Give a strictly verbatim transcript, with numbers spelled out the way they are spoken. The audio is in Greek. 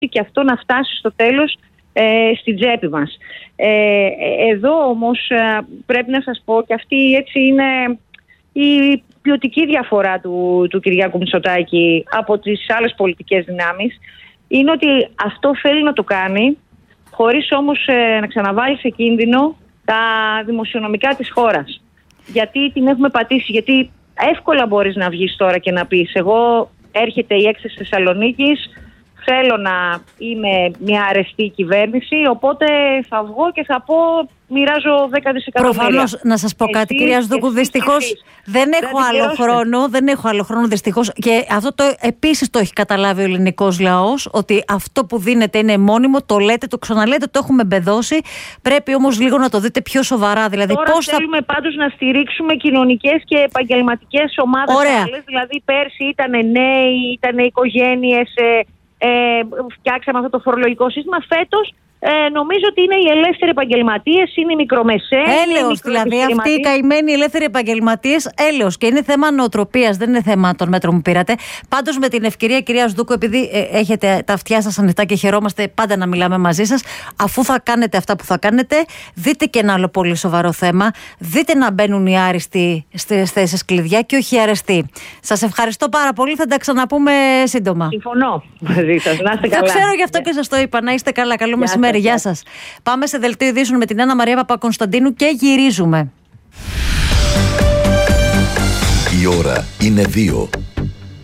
και αυτό να φτάσει στο τέλος ε, στην τσέπη μας. Ε, εδώ όμως ε, πρέπει να σας πω και αυτή έτσι είναι η ποιοτική διαφορά του, του Κυριάκου Μητσοτάκη από τις άλλες πολιτικές δυνάμεις, είναι ότι αυτό θέλει να το κάνει χωρίς όμως ε, να ξαναβάλει σε κίνδυνο τα δημοσιονομικά της χώρας. Γιατί την έχουμε πατήσει, γιατί εύκολα μπορείς να βγεις τώρα και να πεις εγώ έρχεται η έκθεση Θεσσαλονίκης, θέλω να είμαι μια αρεστή κυβέρνηση, οπότε θα βγω και θα πω μοιράζω δέκα δισεκατομμύρια. Προφανώς, να σας πω κάτι, εσείς, κυρία Σδούκου, δυστυχώς δεν έχω άλλο χρόνο, δεν έχω άλλο χρόνο δυστυχώς, και αυτό το επίσης το έχει καταλάβει ο ελληνικός λαός, ότι αυτό που δίνεται είναι μόνιμο, το λέτε, το ξαναλέτε, το έχουμε μπεδώσει, πρέπει όμως λίγο να το δείτε πιο σοβαρά. Δηλαδή, τώρα πώς θέλουμε θα... πάντως να στηρίξουμε κοινωνικές και επαγγελματικές ομάδες. Άλλες, δηλαδή πέρσι ήταν νέοι, ήταν οικογένειες, ε, ε, φτιάξαμε αυτό το φορολογικό σύστημα. Φέτος Ε, νομίζω ότι είναι οι ελεύθεροι επαγγελματίες, είναι οι μικρομεσαίοι. Έλεος, δηλαδή αυτοί οι καημένοι ελεύθεροι επαγγελματίες, έλεος. Και είναι θέμα νοοτροπίας, δεν είναι θέμα των μέτρων που πήρατε. Πάντως, με την ευκαιρία, κυρία Σδούκου, επειδή ε, έχετε τα αυτιά σας ανοιχτά και χαιρόμαστε πάντα να μιλάμε μαζί σας, αφού θα κάνετε αυτά που θα κάνετε, δείτε και ένα άλλο πολύ σοβαρό θέμα. Δείτε να μπαίνουν οι άριστοι στις θέσεις κλειδιά και όχι οι αρεστοί. Σας ευχαριστώ πάρα πολύ. Θα τα ξαναπούμε σύντομα. Συμφωνώ μαζί σας. Να είστε καλά. Το ξέρω, γι' αυτό yeah. και σας το είπα. Να είστε καλά. Καλό μεσημέρι. Γεια σας. Πάμε σε δελτίο ειδήσεων με την Άννα Μαρία Παπακωνσταντίνου και γυρίζουμε. Η ώρα είναι δύο.